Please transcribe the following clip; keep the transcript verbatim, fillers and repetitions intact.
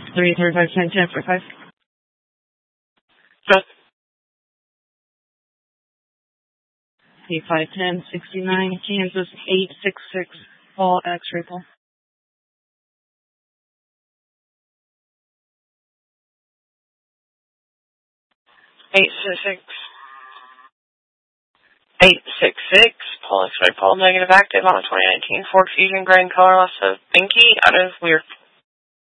three thirty-five ten ten for five. Good. eight five ten sixty-nine Kansas eight six six Paul X-ray Paul. eight six six. eight six six Paul X-ray Paul, negative active on a twenty nineteen Ford Fusion Grand Color loss of Binky out of Weir.